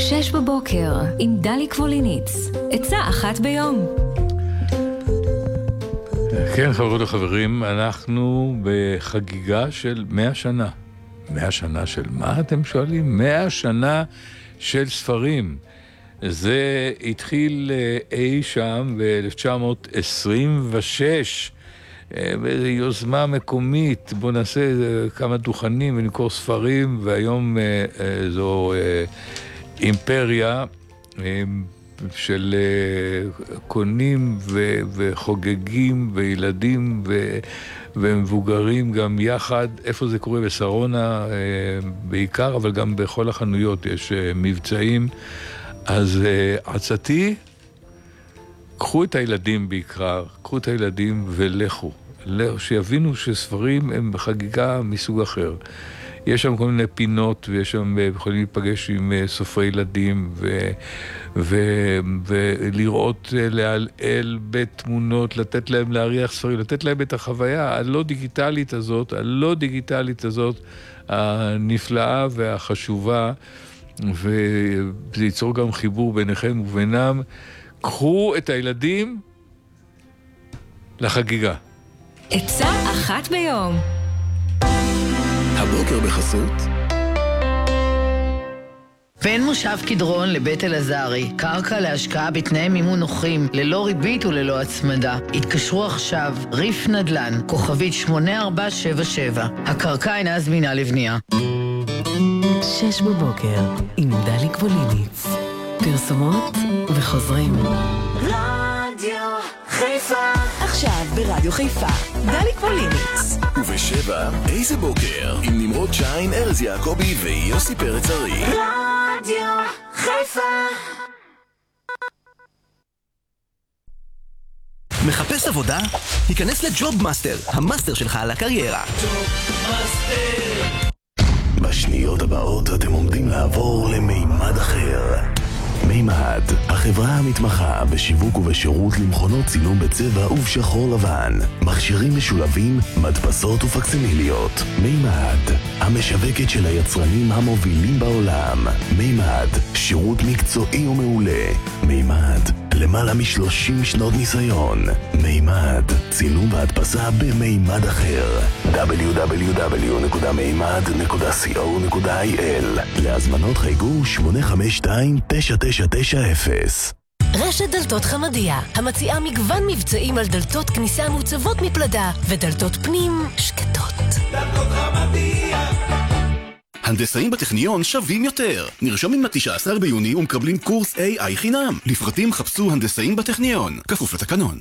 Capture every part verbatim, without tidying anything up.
שש בבוקר עם דלי קבוליניץ. עצה אחת ביום. כן, חברות וחברים, אנחנו בחגיגה של מאה שנה. מאה שנה של מה אתם שואלים? מאה שנה של ספרים. זה התחיל אי שם ב-אלף תשע מאות עשרים ושש, באיזו יוזמה מקומית, בוא נעשה כמה דוכנים ונמכור ספרים, והיום זו אימפריה של קונים ו- וחוגגים וילדים ו- ומבוגרים גם יחד. איפה זה קורה? בשרונה בעיקר, אבל גם בכל החנויות יש מבצעים. אז עצתי, קחו את הילדים בעיקר, קחו את הילדים ולכו, שיבינו שספרים הם בחגיגה מסוג אחר. יש שם כל מיני פינות, ויש שם, יכולים להיפגש עם סופרי ילדים, ו, ו, ולראות, להעל בתמונות, לתת להם להריח ספרים, לתת להם את החוויה הלא דיגיטלית הזאת, הלא דיגיטלית הזאת, הנפלאה והחשובה, וזה ייצור גם חיבור ביניכם ובינם. קחו את הילדים לחגיגה. עצה אחת ביום. הבוקר בחסות בין מושב קדרון לבית אלעזרי, קרקע להשקעה בתנאי מימון נוחים, ללא ריבית וללא הצמדה. התקשרו עכשיו, ריף נדל"ן, כוכבית שמונה ארבע שבע שבע. הקרקע אינה זמינה לבנייה. שש בבוקר עם דלי קבוליניץ. פרסומות וחוזרים. רדיו חיפה. עכשיו ברדיו חיפה, דלי קבוליניץ. ובשבע, איזה בוקר עם נמרוד שיין, ארז יעקבי ויוסי פרץ ארי. רדיו חיפה. מחפש עבודה? היכנס לג'וב מאסטר, המאסטר שלך על הקריירה. בשניות הבאות אתם עומדים לעבור למימד אחר. מימד, החברה המתמחה בשיווק ובשירות למכונות צילום בצבע ובשחור לבן, מכשירים משולבים, מדפסות ופקסימיליות. מימד, המשווקת של היצרנים המובילים בעולם. מימד, שירות מקצועי ומעולה. מימד, למעלה משלושים שנות ניסיון. מימד, צילום והדפסה במימד אחר. דאבליו דאבליו דאבליו נקודה מימד נקודה סי או נקודה איי אל. להזמנות חייגו שמונה חמש שתיים תשע תשע תשע אפס. רשת דלתות חמדיה, המציעה מגוון מבצעים על דלתות כניסה מוצבות מפלדה ודלתות פנים שקטות. דלתות חמדיה. הנדסאים בטכניון שווים יותר. נרשמים ל-תשעה עשר ביוני ומקבלים קורס איי איי חינם. לפרטים חפשו הנדסאים בטכניון, כפוף לתקנון.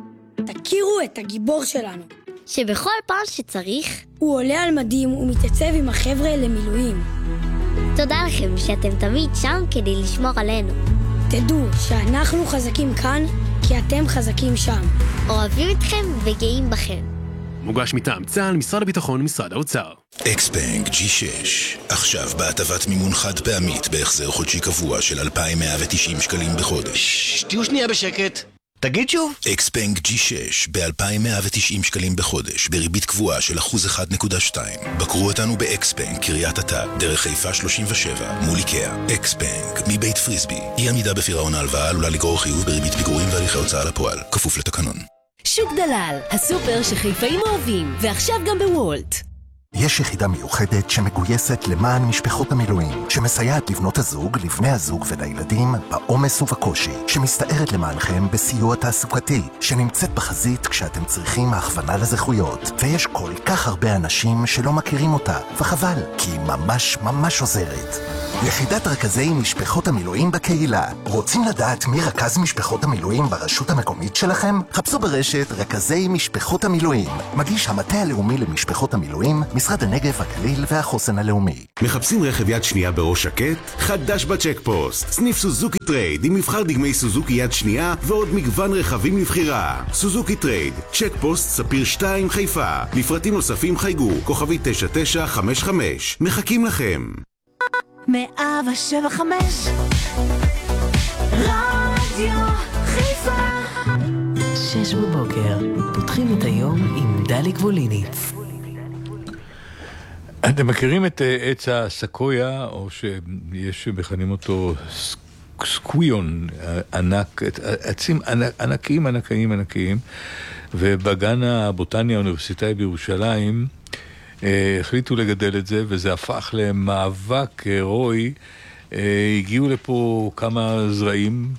תכירו את הגיבור שלנו, שבכל פעם שצריך הוא עולה על מדים ומתייצב עם החבר'ה למילואים. תודה לכם שאתם תמיד שם כדי לשמור עלינו. תדעו שאנחנו חזקים כאן כי אתם חזקים שם. אוהבים אתכם וגאים בכם. מוגש מטעם צה"ל, משרד הביטחון, משרד האוצר. אקסבנק ג'י שש, עכשיו בהטבת מימון חד פעמית בהחזר חודשי קבוע של אלפיים מאה ותשעים שקלים בחודש. תהיו שנייה בשקט. תגיד שוב. אקסבנק ג'י שש ב-אלפיים מאה ותשעים שקלים בחודש, בריבית קבועה של אחוז אחד נקודה שתיים. בקרו אותנו באקסבנק, קריית אתא, דרך חיפה שלושים ושבע, מול איקאה. אקסבנק, מבית פריסבי. אי עמידה בפירעון ההלוואה עלולה לגרור חיוב בריבית פיגורים והליכי הוצאה לפועל, כפוף לתקנון. שוק דלל, הסופר שחיפאים אוהבים, ועכשיו גם בוולט. יש יחידה מיוחדת שמגויסת למען משפחות המילואים, שמסייעת לבנות הזוג, לבני הזוג ולילדים בעומס ובקושי, שמסתערת למענכם בסיוע תעסוקתי, שנמצאת בחזית כשאתם צריכים הכוונה לזכויות. ויש כל כך הרבה אנשים שלא מכירים אותה, וחבל, כי היא ממש ממש עוזרת. יחידת רכזי משפחות המילואים בקהילה. רוצים לדעת מי רכז משפחות המילואים ברשות המקומית שלכם? חפשו ברשת רכזי משפחות המילואים. מגיש המטה הלאומי למשפחות המילואים, משרד הנגב, הגליל והחוסן הלאומי. מחפשים רכב יד שנייה בראש שקט? חדש בצ'ק פוסט. סניף סוזוקי טרייד עם מבחר דגמי סוזוקי יד שנייה ועוד מגוון רכבים לבחירה. סוזוקי טרייד, צ'ק פוסט ספיר שתיים חיפה. לפרטים נוספים חייגו, כוכבי תשע תשע חמש חמש. מחכים לכם. מאה ושבע חמש רדיו חיפה. שש בבוקר, פותחים את היום עם דלי קבוליניץ. אתם מכירים את עץ הסקויה, או שיש שמכנים אותו סקוויון ענק, עצים ענקיים, ענקיים, ענקיים, ובגן הבוטני האוניברסיטאי בירושלים החליטו לגדל את זה, וזה הפך למאבק הירואי. הגיעו לפה כמה זרעים,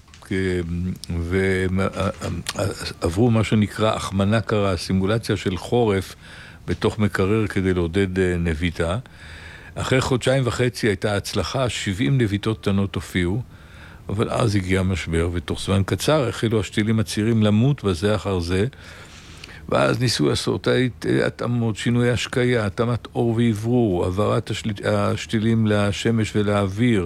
ועברו מה שנקרא החמנה קרה, סימולציה של חורף בתוך מקרר כדי לעודד נביטה. אחרי חודשיים וחצי הייתה הצלחה, שבעים נביטות קטנות הופיעו, אבל אז הגיע המשבר, ותוך זמן קצר החלו השתילים הצעירים למות בזה אחר זה, ואז ניסו לעשות התאמות, שינוי השקיה, התאמת אור ועברור, העברת השתילים לשמש ולאוויר,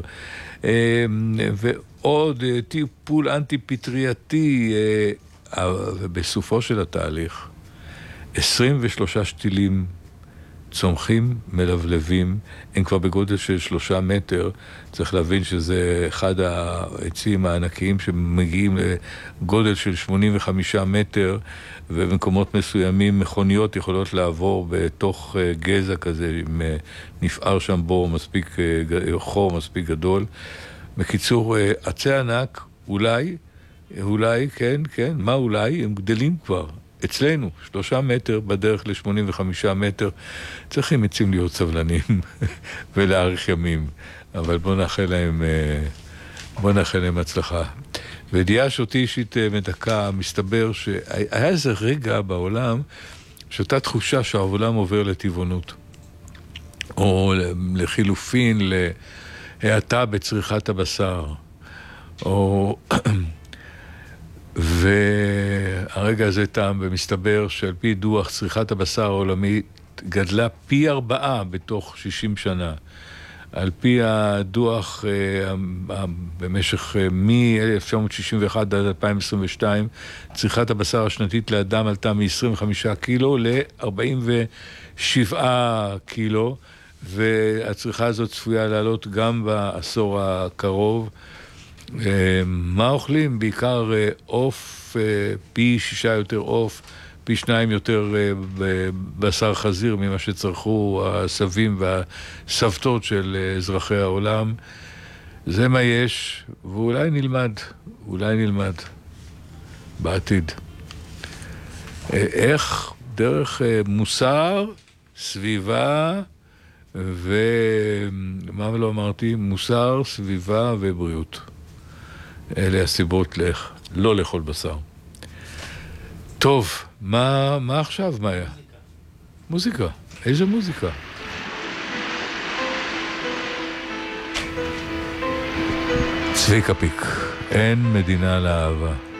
ועוד טיפול אנטי-פטרייתי, ובסופו של התהליך, עשרים ושלושה שתילים צומחים, מלבלבים, הם כבר בגודל של שלושה מטר. צריך להבין שזה אחד העצים הענקיים שמגיעים לגודל של שמונים וחמישה מטר, ובמקומות מסוימים מכוניות יכולות לעבור בתוך גזע כזה, אם נפער שם בור מספיק, חור מספיק גדול. בקיצור, עצי ענק, אולי, אולי, כן, כן, מה אולי? הם גדלים כבר. אצלנו, שלושה מטר בדרך ל-שמונים וחמישה מטר, צריכים עצים להיות סבלנים ולהאריך ימים. אבל בוא נאחל להם, בוא נאחל להם הצלחה. וידיעה שאותי אישית מדקה, מסתבר שהיה איזה רגע בעולם, שאותה תחושה שהעולם עובר לטבעונות. או לחילופין, להאטה בצריכת הבשר. או... והרגע הזה טעם, ומסתבר שעל פי דוח צריכת הבשר העולמית גדלה פי ארבעה בתוך שישים שנה. על פי הדוח במשך מ-אלף תשע מאות שישים ואחת עד אלפיים עשרים ושתיים, צריכת הבשר השנתית לאדם עלתה מ-עשרים וחמישה קילו ל-ארבעים ושבעה קילו, והצריכה הזאת צפויה לעלות גם בעשור הקרוב. מה אוכלים? בעיקר אוף, פי שישה יותר אוף, פי שניים יותר בשר חזיר ממה שצרכו הסבים והסבתות של אזרחי העולם. זה מה יש, ואולי נלמד, אולי נלמד בעתיד. איך דרך מוסר, סביבה, ומה לא אמרתי? מוסר, סביבה ובריאות. אלה הסיבות לך, לא לאכול בשר. טוב, מה, מה עכשיו, מאיה? מוזיקה. איזה מוזיקה? צביקה פיק. אין מדינה לאהבה.